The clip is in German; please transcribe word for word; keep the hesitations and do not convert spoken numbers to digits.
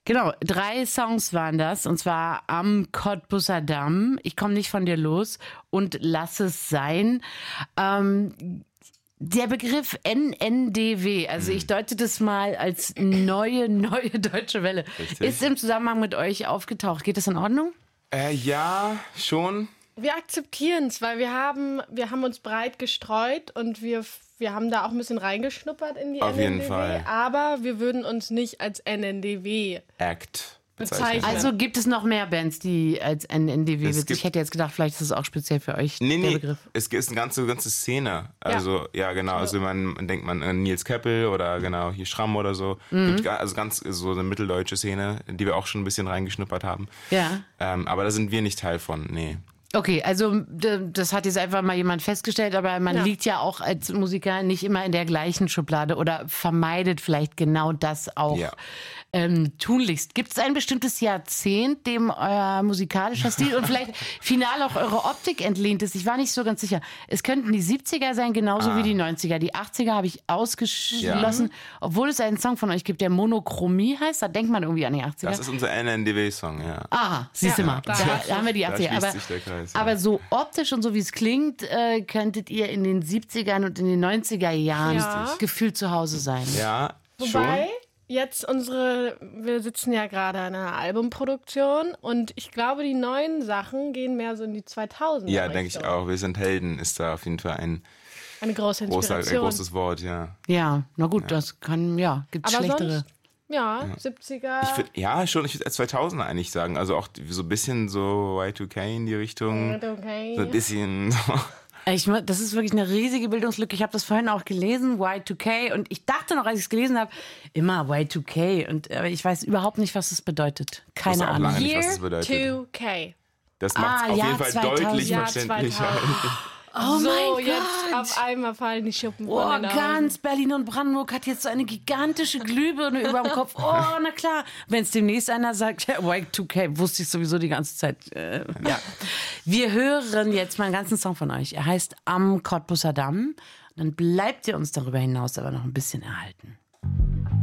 Genau, drei Songs waren das, und zwar Am Cottbusser Damm, Ich komm nicht von dir los und Lass es sein. Ähm, der Begriff N N D W, also ich deute das mal als neue, neue Deutsche Welle, Richtig. ist im Zusammenhang mit euch aufgetaucht. Geht das in Ordnung? Äh, ja, schon. Wir akzeptieren es, weil wir haben, wir haben uns breit gestreut und wir, wir haben da auch ein bisschen reingeschnuppert in die Auf N N D W. jeden Fall. Aber wir würden uns nicht als N N D W Act bezeichnen. Also gibt es noch mehr Bands, die als N N D W Es wird. gibt- Ich hätte jetzt gedacht, vielleicht ist es auch speziell für euch, Nee, der nee, Begriff. es ist eine ganze, ganze Szene. Also, ja, genau. Also, man, man denkt man an Nils Keppel oder genau hier Schramm oder so. Mhm. Gibt ga- also ganz so eine mitteldeutsche Szene, in die wir auch schon ein bisschen reingeschnuppert haben. Ja. Ähm, aber da sind wir nicht Teil von, nee. Okay, also d- das hat jetzt einfach mal jemand festgestellt, aber man Ja. liegt ja auch als Musiker nicht immer in der gleichen Schublade oder vermeidet vielleicht genau das auch Ja. ähm, tunlichst. Gibt es ein bestimmtes Jahrzehnt, dem euer musikalischer Stil und vielleicht final auch eure Optik entlehnt ist? Ich war nicht so ganz sicher. Es könnten die siebziger sein, genauso Ah. wie die neunziger. Die achtziger habe ich ausgeschlossen, obwohl es einen Song von euch gibt, der Monochromie heißt. Da denkt man irgendwie an die achtziger. Das ist unser N N D W-Song, ja. Aha, siehst du Ja, mal. da- Da, da haben wir die Da achtziger. schließt Aber, sich der Kreis, ja. aber so optisch und so wie es klingt, äh, könntet ihr in den siebzigern und in den neunziger Jahren Ja. gefühlt zu Hause sein. Ja, Wobei, schon. jetzt unsere, wir sitzen ja gerade an einer Albumproduktion und ich glaube, die neuen Sachen gehen mehr so in die zweitausender. Ja, denke ich auch. Wir sind Helden, ist da auf jeden Fall ein, Eine große großer, ein Inspiration. großes Wort, ja. Ja, na gut, das kann, ja, gibt Aber schlechtere. sonst, ja, siebziger. Ich würd, ja, schon, ich würde zweitausender eigentlich sagen. Also auch so ein bisschen so Y zwei K in die Richtung. Okay. So ein bisschen so. Ich, mu- das ist wirklich eine riesige Bildungslücke. Ich habe das vorhin auch gelesen, Y zwei K, und ich dachte noch, als ich es gelesen habe, immer Y zwei K. Und aber ich weiß überhaupt nicht, was das bedeutet. Keine wusste auch Ahnung. lange nicht, was Year das bedeutet. two K. Das macht Ah, auf Jahr jeden Fall zweitausend. deutlich Jahr verständlicher. zweitausend. Oh so, mein jetzt Gott. auf einmal fallen die Schuppen Oh, von den Augen. ganz Berlin und Brandenburg hat jetzt so eine gigantische Glühbirne über dem Kopf. Oh, na klar. Wenn es demnächst einer sagt, ja, Y zwei K, wusste ich sowieso die ganze Zeit. Äh, ja. Wir hören jetzt mal einen ganzen Song von euch. Er heißt Am Cottbusser Damm. Dann bleibt ihr uns darüber hinaus aber noch ein bisschen erhalten.